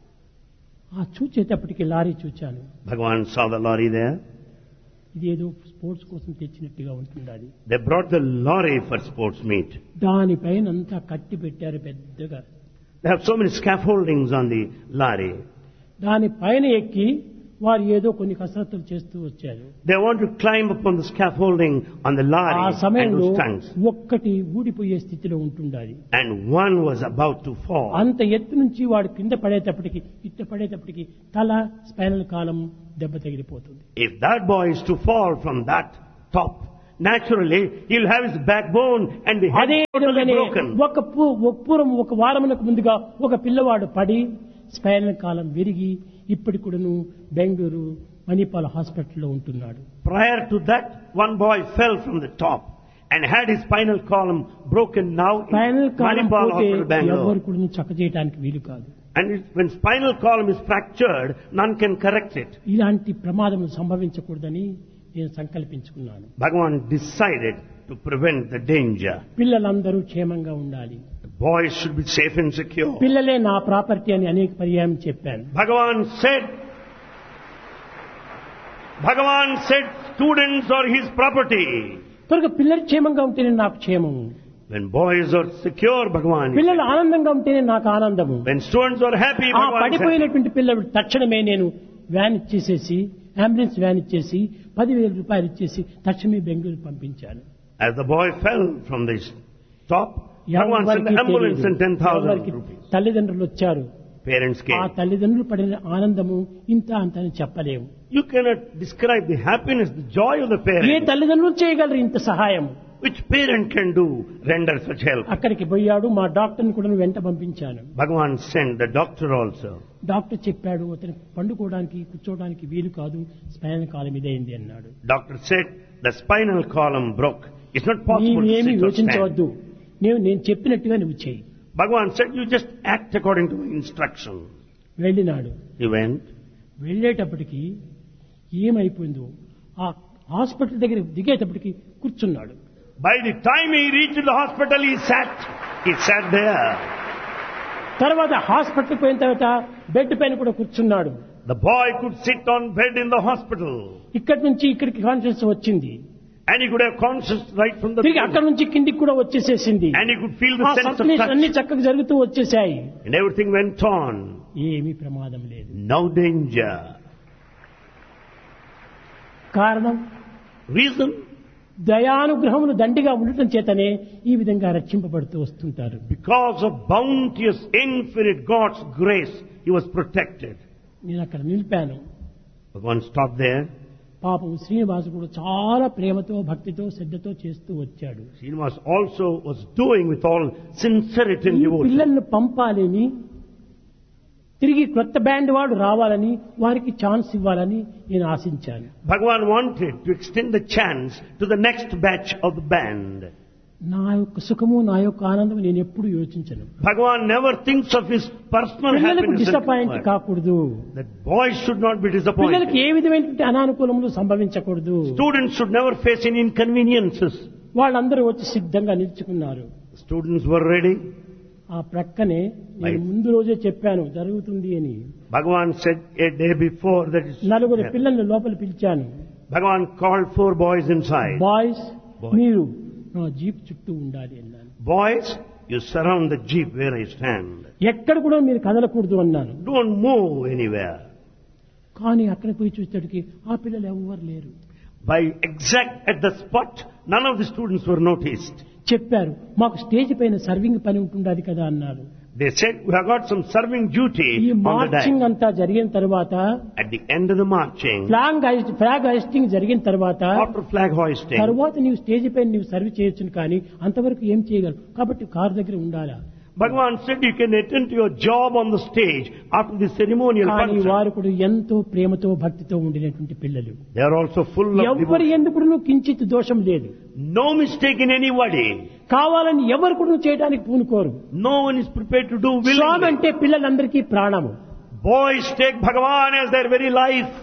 ఆ చూచేటప్పటికి lorry చూచాను. Bhagavan saw the lorry there. ఇది ఏదో స్పోర్ట్స్ కోసం తెచ్చినట్టుగా ఉంటుంది. అది They brought the lorry for sports meet. దానిపైన అంతా కట్టి పెట్టారు పెద్దగా. They have so many scaffoldings on the lorry. దానిపైన ఎక్కి వారు ఏదో కొన్ని కసరత్తులు చేస్తూ వచ్చారు. They want to climb upon the scaffolding on the ఆ lorry and సమయంలో do stunts. ఒక్కటి ఊడిపోయే స్థితిలో ఉంటుండాలి. And one was about to fall. అంత ఎత్తు నుంచి వాడు కింద పడేటప్పటికి ఇట్ట పడేటప్పటికి తల స్పైనల్ కాలం దెబ్బ తగిలిపోతుంది. If that boy is to fall from that top, naturally he'll have his backbone and the head అదే totally విధంగానే broken. ఒక పూ- ఒక పూర్వం ఒక వారమునకు ముందుగా ఒక పిల్లవాడు పడి స్పైనల్ కాలం విరిగి ఇప్పటి కూడాను బెంగళూరు మణిపాల్ హాస్పిటల్లో ఉంటున్నాడు. Prior to that, one boy fell from the top and had his spinal column broken now in spinal column Manipal పోతే Hospital, Bangalore. ఎవరు కూడా చక్క చేయడానికి వీలు కాదు. And it, when spinal column is fractured, none can correct it. ఇలాంటి ప్రమాదం సంభవించకూడదని నేను సంకల్పించుకున్నాను. Bhagavan decided to prevent the danger. పిల్లలందరూ క్షేమంగా ఉండాలి. The boys should be safe and secure. పిల్లలే నా ప్రాపర్టీ అని అనేక పర్యాయం చెప్పాను. Bhagavan said, Bhagavan said students are his property. కనుక పిల్లలు క్షేమంగా ఉంటేనే నాకు క్షేమము. When boys are secure, Bhagavan is పిల్లలు happy. ఆనందంగా ఉంటేనే నాకు ఆనందము. When students are happy, ఆ Bhagavan is happy. పడిపోయినటువంటి పిల్లలు తక్షణమే నేను వ్యాన్ ఇచ్చేసేసి అంబులెన్స్ వ్యాన్ ఇచ్చేసి పదివేల రూపాయలు ఇచ్చేసి తక్షణమే బెంగళూరు పంపించాను. As the boy fell from the top, Bhagavan sent the ambulance and ten thousand ఎవరికి rupees. తల్లిదండ్రులు వచ్చారు. parents ఆ came. తల్లిదండ్రులు పడిన ఆనందము ఇంత అంత అని చెప్పలేము. You cannot describe the happiness, the joy of the A parents. తల్లిదండ్రులు చేయగలరు ఇంత సహాయం? Which parent can do, render such help? అక్కడికి పోయాడు, మా డాక్టర్ని కూడా వెంట పంపించాను. Bhagavan sent the doctor also. Doctor చెప్పాడు, అతను పండుకోవడానికి కూర్చోవడానికి వీలు కాదు, స్పైనల్ కాలం ఇదైంది అన్నాడు. Doctor said the spinal column broke. It's not possible to నీవేమి sit or stand. యోచించవద్దు, నేను నేను చెప్పినట్టుగా నువ్వు చేయి. Bhagavan said, you just act according to my instruction. వెళ్ళినాడు. He went. వెళ్ళేటప్పటికి ఏమైపోయిందో, ఆ హాస్పిటల్ దగ్గర దిగేటప్పటికి కూర్చున్నాడు. By the time he reached the hospital, he sat. He sat there. తర్వాత హాస్పిటల్కి పోయిన తర్వాత బెడ్ పైన కూడా కూర్చున్నాడు. The boy could sit on bed in the hospital. ఇక్కడి నుంచి ఇక్కడికి కాన్షియస్ వచ్చింది. And he could have conscious right from the తిరిగి beginning. అక్కడి నుంచి కిందికి కూడా వచ్చేసేసింది. And he could feel the ఆ sense of సర్క్యులేషన్ అన్ని touch. చక్కగా జరుగుతూ వచ్చేసాయి. And everything went on. ఏమీ ప్రమాదం లేదు. No danger. కారణం Reason? దయానుగ్రహములు దండిగా ఉండటం చేతనే ఈ విధంగా రక్షింపబడుతూ వస్తుంటారు. Because of bounteous, infinite God's grace, he was protected. నేను అక్కడ నిలిపాను. Bhagavan stopped there. పాపం శ్రీనివాసు కూడా చాలా ప్రేమతో భక్తితో శ్రద్ధతో చేస్తూ వచ్చాడు. Srinivas also was doing with all sincerity and ఈ devotion. పిల్లలను పంపాలని, తిరిగి కొత్త బ్యాండ్ వాడు రావాలని, వారికి ఛాన్స్ ఇవ్వాలని నేను ఆశించాను. Bhagavan wanted to extend the chance to the next batch of the band. నా యొక్క సుఖము, నా యొక్క ఆనందం నేను ఎప్పుడు యోచించను. Bhagavan never thinks of his personal పిల్లలకు happiness and డిసప్పాయింట్ comfort. కాకూడదు. That boys should not be పిల్లలకి disappointed. ఏ విధమైనటువంటి అనానుకూలములు సంభవించకూడదు. Students should never face any inconveniences. వాళ్ళందరూ వచ్చి సిద్ధంగా నిలుచుకున్నారు. Students were ready. ఆ ప్రక్కనే నేను Right. ముందు రోజే చెప్పాను జరుగుతుంది అని. Bhagavan said a day before that is నలుగురు there. పిల్లల్ని లోపల పిలిచాను. Bhagavan called four boys inside. Boys, Boys. మీరు నా జీప్ చుట్టూ ఉండాలి అన్నాను. Boys, you surround the jeep where I stand. ఎక్కడ కూడా మీరు కదలకూడదు అన్నాను. Don't move anywhere. కానీ అక్కడ పోయి చూసేటికి ఆ పిల్లలు ఎవ్వరు లేరు. By exact at the spot, none of the students were noticed. చెప్పారు, మాకు స్టేజ్ పైన సర్వింగ్ పని ఉంటుండాలి కదా అన్నారు. They said, we have got some serving duty ఈ on the మార్చింగ్ day. అంతా జరిగిన తర్వాత, At the end of the marching, flag heist flag హైస్టింగ్ జరిగిన తర్వాత, after flag hoisting, తర్వాత నీవు స్టేజ్ పైన నీవు సర్వ్ చేయొచ్చును, కానీ అంతవరకు ఏం చేయగలరు, కాబట్టి కారు దగ్గర ఉండాలా. Bhagavan said you can attend to your job on the stage after the ceremonial కానీ function. వారు కూడా ఎంతో ప్రేమతో భక్తితో ఉండినటువంటి పిల్లలు. They are also full of ఎవరి devotion. ఎందుకు కించిత్ దోషం లేదు. No mistake in anybody. కావాలని ఎవరు కూడా చేయడానికి పూనుకోరు. No one is prepared to do Swamy willingly. అంటే పిల్లలందరికీ ప్రాణము. Boys take Bhagavan as their very life.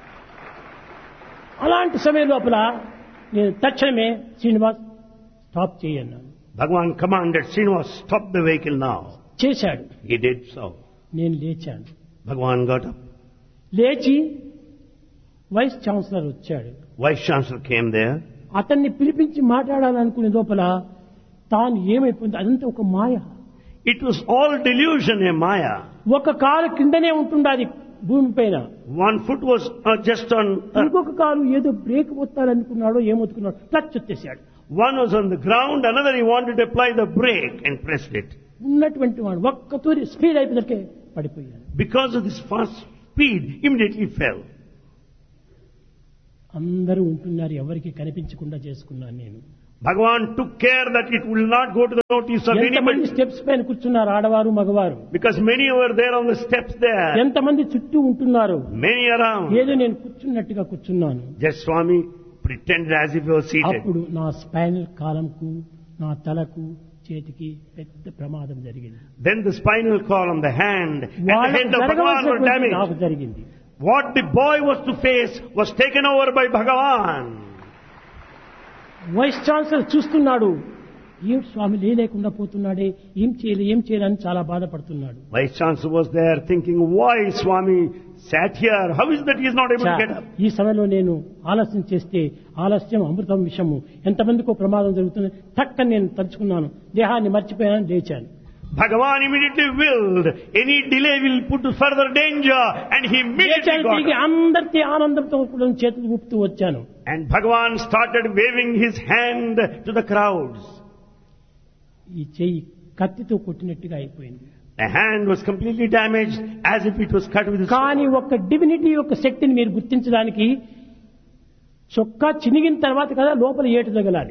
అలాంటి సమయం లోపల నేను తక్షణమే Srinivas stop చేయన్నాను. Bhagavan commanded Srinivas, stop the vehicle now. చేశాడు. He did so. నేను లేచాను. Bhagavan got up. లేచి వైస్ ఛాన్సలర్ వచ్చాడు. Vice Chancellor came there. అతన్ని పిలిపించి మాట్లాడాలనుకునే లోపల తాను ఏమైపోయింది, అదంతా ఒక మాయ. It was all delusion, a maya. ఒక కాలు కిందనే ఉంటుండాది భూమి పైన, One foot was uh, just on earth. ఇంకొక కాలు ఏదో బ్రేక్ పొత్తాలనుకున్నాడో ఏమొత్తుకున్నాడో క్లచ్ వచ్చేసాడు. One was on the ground, another he wanted to apply the brake and pressed it. ఉన్నటువంటి వాడు ఒక్క తూరి స్పీడ్ అయిపోయినకే పడిపోయాడు. Because of this fast speed, immediately fell. అందరూ ఉంటున్నారు, ఎవరికి కనిపించకుండా చేసుకున్నాను నేను. Bhagavan took care that it will not go to the notice of ఎంతమంది anybody. స్టెప్స్ పైన కూర్చున్నారు, ఆడవారు మగవారు. Because many were there on the steps there. ఎంతమంది చుట్టూ ఉంటున్నారు. Many around. ఏదో నేను కూర్చున్నట్టుగా కూర్చున్నాను. Just Swami pretended as if he was seated. అప్పుడు నా స్పైనల్ కాలంకు, నా తలకు, చేతికి పెద్ద ప్రమాదం జరిగింది. Then the spinal column, the hand, and the వాళ్ళకు head of Bhagavan were జరగవలసినటువంటి నాకు damaged. జరిగింది. What the boy was to face was taken over by Bhagavan. Vice chancellor చూస్తున్నాడు, ఏం స్వామి లేలేకుండా పోతున్నాడే, ఏం చేయలే ఏం చేయాలని చాలా బాధపడుతున్నాడు. Vice Chancellor was there thinking, why Swami sat here? How is that he is not able to get up? ఈ సమయంలో నేను ఆలస్యం చేస్తే ఆలస్యం అమృతం విషము, ఎంతమందికో ప్రమాదం జరుగుతుంది. టక్కని నేను తలుచుకున్నాను, దేహాన్ని మర్చిపోయానని లేచాను. Bhagavan immediately willed, any delay will put to further danger, and he immediately లేచాను, got తిరిగి up. అందరికీ ఆనందంతో కూడా చేతులు ఊపుతూ వచ్చాను. And Bhagavan started waving his hand to the crowds. ఈ చెయ్యి కత్తితో కొట్టినట్టుగా అయిపోయింది. The hand was completely damaged as if it was cut with a కానీ sword. ఒక డివినిటీ యొక్క శక్తిని మీరు గుర్తించడానికి చొక్కా చినిగిన తర్వాత కదా లోపల ఏటు తగలాలి.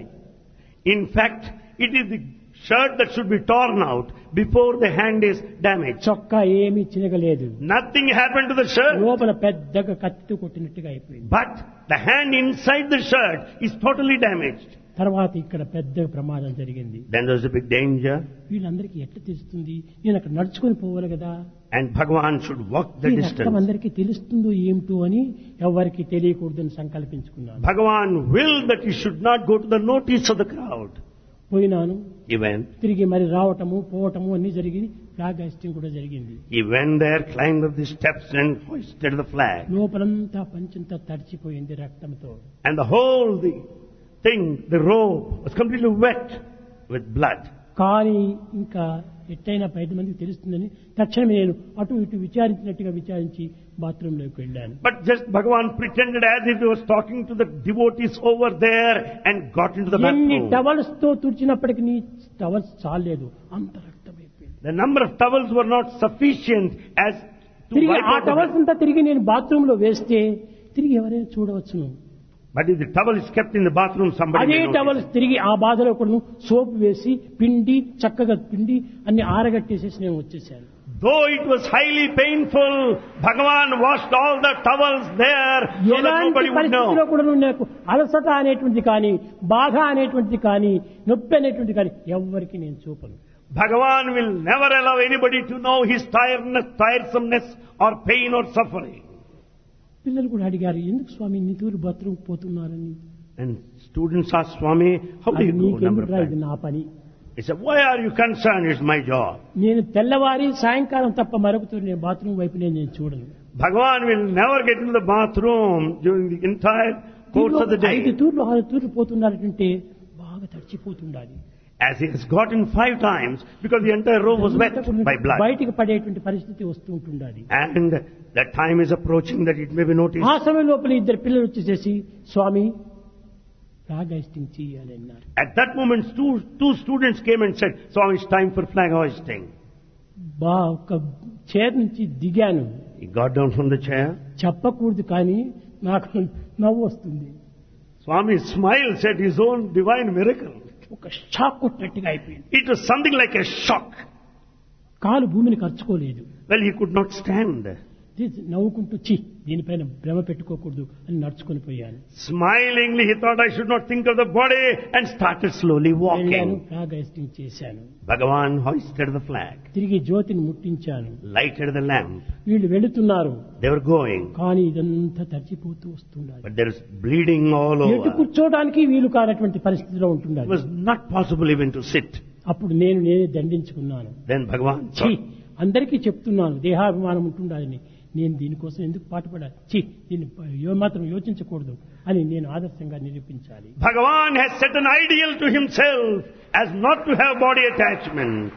In fact, it is the shirt that should be torn out before the hand is damaged. చొక్కా ఏమీ చినగలేదు. Nothing happened to the shirt, లోపల పెద్దగా కత్తితో కొట్టినట్టుగా అయిపోయింది. but the hand inside the shirt is totally damaged. తర్వాత ఇక్కడ పెద్ద ప్రమాదం జరిగింది. Then there was a big danger, వీళ్ళందరికీ ఎట్లా తెలుస్తుంది? నేను అక్కడ నడుచుకొని పోవాలి కదా, and Bhagavan should walk the ఈ రక్తం distance. అందరికీ తెలుస్తుందో ఏమిటో అని ఎవరికి తెలియకూడదని సంకల్పించుకున్నాను. Bhagavan willed that he should not go to the notice of the crowd. పోయినాను, He went. తిరిగి మరి రావటము పోవటము అన్ని జరిగింది. ఫ్లాగ్ హాయిస్టింగ్ కూడా జరిగింది. He went there, climbed up the steps and hoisted the flag. లోపలంతా పంచంతా తడిచిపోయింది రక్తంతో. And the whole the thing, the robe, was completely wet with blood. కానీ ఇంకా ఎట్టయినా పది మందికి తెలుస్తుందని తక్షణమే నేను అటు ఇటు విచారించినట్టుగా విచారించి బాత్రూంలోకి వెళ్ళాను. But just Bhagavan pretended as if he was talking to the devotees over there and got into the ఎన్ని bathroom. టవల్స్ తో తుడిచినప్పటికీ నీ టవల్స్ చాలేదు, అంత రక్తం అయిపోయింది. The number of towels were not sufficient as to తిరిగి wipe ఆ out the towels blood. అంతా తిరిగి నేను బాత్రూమ్ లో వేస్తే తిరిగి ఎవరైనా చూడవచ్చును. But if the towel is kept in the bathroom, somebody అదే may notice. టవల్స్ తిరిగి ఆ బాధలో కూడా సోప్ వేసి పిండి చక్కగా పిండి అన్ని ఆరగట్టేసేసి నేను వచ్చేసాను. Though it was highly painful, Bhagavan washed all the towels there so that ఎలాంటి nobody would పరిస్థితిలో know. కూడా నాకు అలసట అనేటువంటిది కానీ బాధ అనేటువంటిది కానీ నొప్పి అనేటువంటిది కానీ ఎవ్వరికి నేను చూపను. Bhagavan will never allow anybody to know his tiredness, tiresomeness or pain or suffering. పిల్లలు కూడా అడిగారు, ఎందుకు స్వామి ఇన్ని తూరు బాత్రూమ్ పోతున్నారని. And students ask Swami, how do you go number నీకెందుకు of ఇది times? నా పని. He said, why are you concerned? It's my job. నేను తెల్లవారి సాయంకాలం తప్ప మరొక తూరు నేను బాత్రూమ్ వైపు నేను నేను చూడను. Bhagavan will never get into the bathroom during the entire course of the ఐదు day. తూర్లు ఆరు తూర్లు పోతున్నారంటే బాగా తడిచిపోతుండాలి. As he has gotten five times because the entire robe was wet by blood. బయటికి పడేటువంటి పరిస్థితి వస్తూ ఉంటుండాలి. And that time is approaching that it may be noticed. ఆ సమయం లోపల ఇద్దరు పిల్లలు వచ్చేసేసి స్వామి ఫ్లాగ్ హాయిస్టింగ్ చేయాలి అన్నారు. At that moment, two, two students came and said, Swami, it's time for flag hoisting. బా ఒక చైర్ నుంచి దిగాను. He got down from the chair. చెప్పకూడదు కానీ నాకు నవ్వు వస్తుంది. Swami smiled, said his own divine miracle. ఒక షాక్ కొట్టినట్టుగా అయిపోయింది. It was something like a shock. కాలు భూమిని ఖర్చుకోలేదు. Well, he could not stand. ఇది నవ్వుకుంటూ చి దీనిపైన భ్రమ పెట్టుకోకూడదు అని నడుచుకొని పోయాను. Smilingly, he thought I should not think of the body and started slowly వెళ్ళాను, walking. ఫ్లాగ్ హాయిస్టింగ్ చేశాను. Bhagavan hoisted the flag, తిరిగి జ్యోతిని ముట్టించాను. lighted the lamp. వీళ్ళు వెళుతున్నారు They were going, కానీ ఇదంతా తడిచిపోతూ వస్తున్నారు. but there is bleeding all ఎటు over. కూర్చోవడానికి వీలు కానటువంటి పరిస్థితిలో It ఉంటున్నారు. was not possible even to sit. అప్పుడు నేను నేనే దండించుకున్నాను. Then Bhagavan ఛీ thought, అందరికీ చెప్తున్నాను దేహాభిమానం ఉంటుండాలని, నేను దీనికోసం ఎందుకు పాటుపడాలి, ఛీ దీన్ని యో- మాత్రం యోచించకూడదు అని నేను ఆదర్శంగా నిరూపించాలి. Bhagavan has set an ideal to himself as not to have body attachment.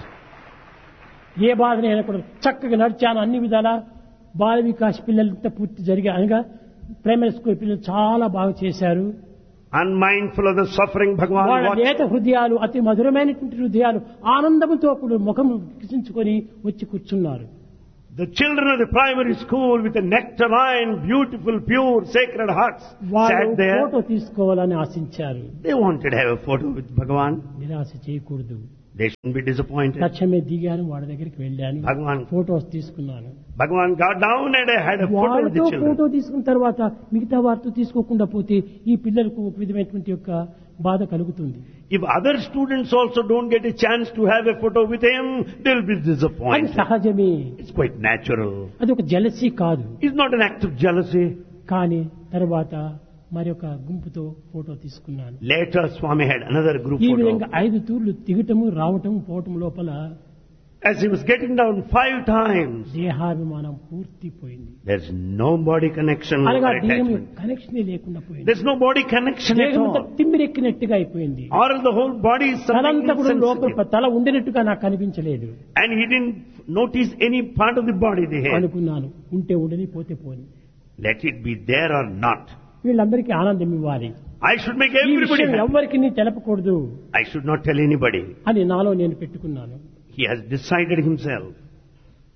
ఏ బాధనైనా కూడా చక్కగా నడిచాను అన్ని విధాలా. బాల వికాస్ పిల్లలంతా పూర్తి జరిగా అనగా ప్రైమరీ స్కూల్ పిల్లలు చాలా బాగా చేశారు. Unmindful of the suffering, Bhagavan వాళ్ళ watched. లేత హృదయాలు అతి మధురమైనటువంటి హృదయాలు ఆనందంతో కూడా ముఖం కిసించుకొని వచ్చి కూర్చున్నారు. The children of the primary school with the nectarine, beautiful, pure, sacred hearts వాళ్ళు sat there. ఫోటో తీసుకోవాలని ఆశించారు. They wanted to have a photo with Bhagavan. నిరాశ చేయకూడదు. They shouldn't be disappointed. తక్షణమే దిగాను, వాళ్ళ దగ్గరికి వెళ్ళాను, Bhagavan, ఫోటోస్ తీసుకున్నాను. Bhagavan got down and had a photo with వాళ్ళతో the children. ఫోటో తీసుకున్న తర్వాత మిగతా వారితో తీసుకోకుండా పోతే ఈ పిల్లలకు ఒక విధమైనటువంటి యొక్క బాధ కలుగుతుంది. If other students also don't get a chance to have a photo with him, they'll be అది disappointed. సహజమే. It's quite natural. అది ఒక జలసీ కాదు. It's not an act of jealousy. కానీ తర్వాత మరొక గుంపుతో ఫోటో తీసుకున్నాను. Later, Swami had another group ఈ photo. విధంగా ఐదు తూర్లు దిగటము రావటము పోవటం లోపల As he was getting down five times, దేహాభిమానం పూర్తి పోయింది. there's no body connection or అనగా దేహం attachment. కనెక్షనే లేకుండా పోయింది. There's no body connection at దేహం అంతా all. తిమ్మిరెక్కినట్టుగా అయిపోయింది. Or the whole body is something తలంతా కూడా లోపల insensitive. తల ఉండినట్టుగా నాకు కనిపించలేదు. And he didn't notice any part of the body they had. అనుకున్నాను ఉంటే ఉండని పోతే పోని, Let it be there or not. వీళ్ళందరికీ ఆనందం ఇవ్వాలి, I should make ఈ everybody విషయం happy. ఎవ్వరికి తెలపకూడదు I should not tell anybody. అని నాలో నేను పెట్టుకున్నాను. He has decided himself.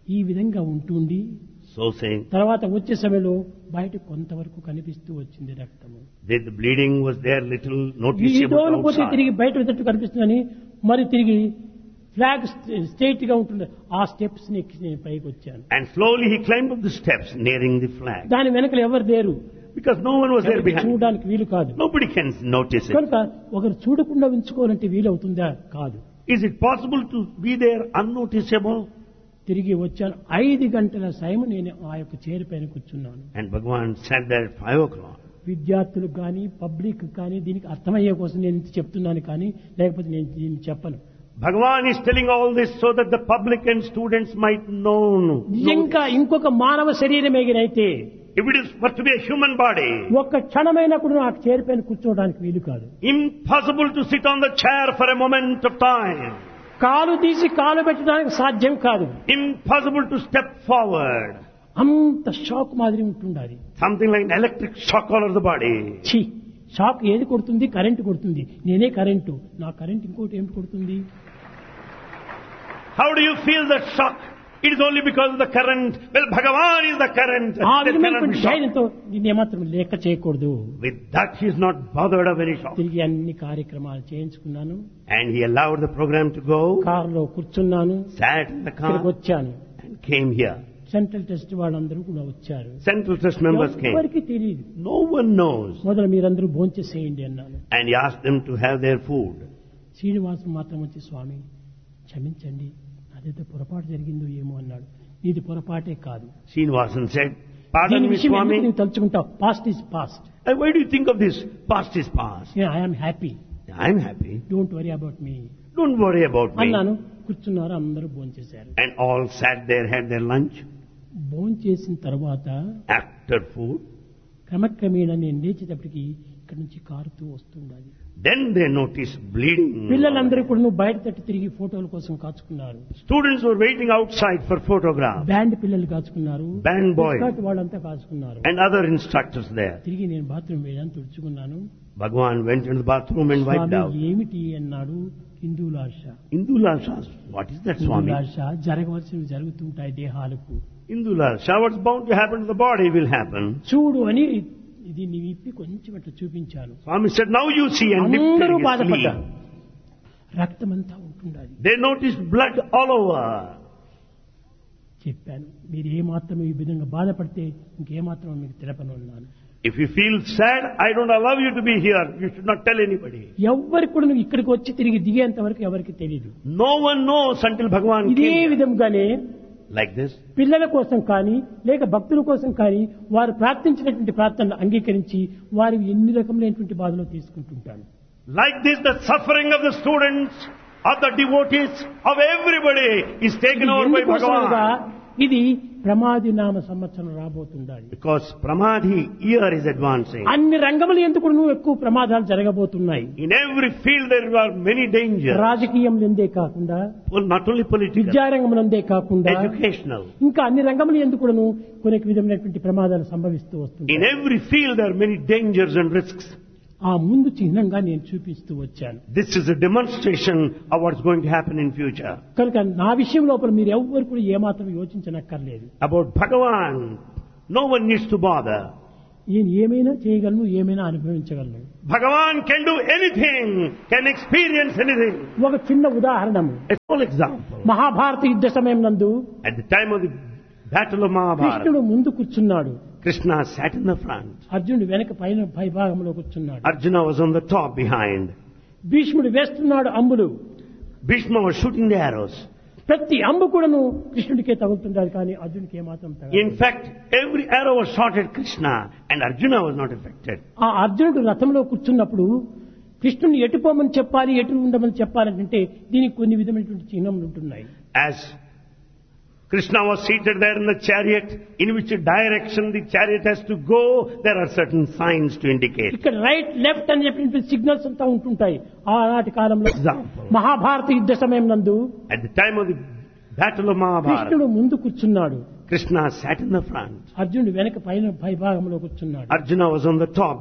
ఈ విధంగా ఉంటుండి So saying, తర్వాత వచ్చే సమయంలో బయట కొంతవరకు కనిపిస్తూ వచ్చింది రక్తము. that the bleeding was there little ఈ noticeable దోవలు పోతే outside. తిరిగి బయట వచ్చేట్టు కనిపిస్తుందని మరి తిరిగి ఫ్లాగ్ స్ట్రైట్ గా ఉంటుంది. ఆ స్టెప్స్ ని ఎక్కి నేను పైకి వచ్చాను. And slowly he climbed up the steps nearing the flag. దాని వెనకలు ఎవరు లేరు, Because no one was there ఎవరికి behind. చూడడానికి వీలు కాదు. Nobody can notice it. కనుక ఒకరు చూడకుండా ఉంచుకోవాలంటే వీలవుతుందా? కాదు. Is it possible to be there unnoticeable? తిరిగి వచ్చాను. ఐదు గంటల సమయం నేను ఆ యొక్క చైర్ పైన కూర్చున్నాను. And Bhagavan sat there at five o'clock. విద్యార్థులకు కానీ పబ్లిక్ కానీ దీనికి అర్థమయ్యే కోసం నేను ఇంత చెప్తున్నాను, కానీ లేకపోతే నేను దీన్ని చెప్పను. Bhagavan is telling all this so that the public and students might know. ఇంకా ఇంకొక మానవ శరీరం ఎగిరైతే If it is for to be a human body, ఒక్క క్షణమైనా కూడా నాకు చైర్ పైన కూర్చోవడానికి వీలు కాదు. impossible to sit on the chair for a moment of time. కాలు తీసి కాలు పెట్టడానికి సాధ్యం కాదు. Impossible to step forward. అంత షాక్ మాదిరి ఉంటుండాలి. Something like an electric shock all over the body. ఛీ, షాక్ ఏది కొడుతుంది? కరెంటు కొడుతుంది. నేనే కరెంటు, నా కరెంట్ ఇంకోటి ఏమిటి కొడుతుంది? How do you feel that shock? It is only because of the current. Well, Bhagavan is the current. ఆ There cannot విధమైనటువంటి be shock. ధైర్యంతో దీన్ని ఏమాత్రం లెక్క చేయకూడదు. With that, he is not bothered of any shock. తిరిగి అన్ని కార్యక్రమాలు చేయించుకున్నాను. And he allowed the program to go, కారులో కూర్చున్నాను, sat in the ఇక్కడికి car, వచ్చాను. and came here. Central test వాళ్ళందరూ కూడా వచ్చారు. Central Trust members came. ఎవరికి తెలియదు. No one knows. మొదలు మీరందరూ భోంచేసేయండి అన్నాను. And he asked them to have their food. Srinivasam మాత్రం వచ్చి, స్వామి క్షమించండి, అదేదో పొరపాటు జరిగిందో ఏమో అన్నాడు. ఇది పొరపాటే కాదు. Srinivasan said, pardon దీని me, విషయం ఎందుకు Swami. నువ్వు తలుచుకుంటావు? Past is past. And why do you think of this? Past is past. I'm happy, I'm happy. Don't worry about me Don't worry about me. అన్నాను. కూర్చున్నారు, అందరూ భోంచేశారు. And all sat there, had their lunch. భోంచేసిన తర్వాత After food, క్రమక్రమేణా నేను లేచేటప్పటికి ఇక్కడ నుంచి కారుతూ వస్తుండాలి. then they noticed bleeding. పిల్లలందరూ కూడా నువ్వు బయట తట్టు తిరిగి ఫోటోల కోసం కాచుకున్నారు. Students were waiting outside for photographs. Band పిల్లలు కాచుకున్నారు, Band boys. ఎస్కార్ట్ వాళ్ళంతా కాచుకున్నారు. And other instructors there. తిరిగి నేను బాత్రూమ్ వేయడానికి తుడుచుకున్నాను. Bhagavan went into the bathroom and wiped Swamy out. ఏమిటి అన్నాడు. హిందువులాశ. Indulal asked, what is that, Swami? హిందువులాశ జరగవలసినవి జరుగుతుంటాయి దేహాలకు. Indulal, what's bound to happen to the body will happen. చూడు అని ఇది నీ విప్పి కొంచెం అట్లా చూపించాను. Swami said, now you see, and lifted అందరూ his బాధపడ్డారు. sleeve. రక్తమంతా ఉంటుండాలి. They noticed blood all over. చెప్పాను, మీరు ఏమాత్రం ఈ విధంగా బాధపడితే ఇంకేమాత్రం మీకు తెలపను అన్నాను. If you feel sad, I don't allow you to be here. You should not tell anybody. ఎవ్వరికి కూడా నువ్వు ఇక్కడికి వచ్చి తిరిగి దిగేంత వరకు ఎవరికి తెలియదు. No one knows until Bhagavan ఇదే came. విధంగానే Like this. పిల్లల కోసం కానీ లేక భక్తుల కోసం కానీ వారు ప్రార్థించినటువంటి ప్రార్థనలు అంగీకరించి వారి ఎన్ని రకములైనటువంటి బాధలు తీసుకుంటుంటాను. Like this, the suffering of the students, of the devotees, of everybody is taken over by ఎందుకోసమనగా Bhagavan. ఇది ప్రమాది నామ సంవత్సరం రాబోతుండాలి. Because Pramadhi year is advancing. అన్ని రంగములు ఎందుకు నువ్వు ఎక్కువ ప్రమాదాలు జరగబోతున్నాయి. In every field there are many dangers. రాజకీయం ఎందే కాకుండా, Well, not only political, విద్యారంగం ఎందే కాకుండా, educational. ఇంకా అన్ని రంగములు ఎందుకు కూడాను కొన్ని విధమైనటువంటి ప్రమాదాలు సంభవిస్తూ వస్తుంది. In every field there are many dangers and risks. ఆ ముందు చిహ్నంగా నేను చూపిస్తూ వచ్చాను. This is a demonstration of what's going to happen in future. కనుక నా విషయం లోపల మీరు ఎవ్వరు కూడా ఏమాత్రం యోచించనక్కర్లేదు. About Bhagavan, no one needs to bother. నేను ఏమైనా చేయగలను, ఏమైనా అనుభవించగలను. Bhagavan can do anything, can experience anything. ఒక చిన్న ఉదాహరణము. A small example. మహాభారత యుద్ధ సమయం నందు At the time of the battle of Mahabharata, కృష్ణుడు ముందు కూర్చున్నాడు, Krishna sat in the front. అర్జునుడు వెనక పైన పై భాగంలో కూర్చున్నాడు. Arjuna was on the top behind. భీష్ముడు వేస్తున్నాడు అంబులు. Bhishma was shooting the arrows. ప్రతి అంబు కూడాను కృష్ణుడికే తగులుతుంటారు, కానీ అర్జునుడికి ఏమాత్రం In తగలదు. fact, every arrow was shot at Krishna and Arjuna was not affected. ఆ అర్జునుడు రథంలో కూర్చున్నప్పుడు కృష్ణుని ఎటు పోమని చెప్పాలి, ఎటు ఉండమని చెప్పాలంటే దీనికి కొన్ని విధమైనటువంటి చిహ్నములు ఉంటున్నాయి. As Krishna was seated there in the chariot, in which direction the chariot has to go, there are certain signs to indicate. ఇక్కడ రైట్ లెఫ్ట్ అని చెప్పిన సిగ్నల్స్ అంతా ఉంటుంటాయి. ఆనాటి కాలంలో Example. మహాభారత యుద్ధ సమయం నందు At the time of the battle of Mahabharata, కృష్ణుడు ముందు కూర్చున్నాడు, Krishna sat in the front. అర్జునుడు వెనక పైన పై భాగంలో కూర్చున్నాడు. Arjuna was on the top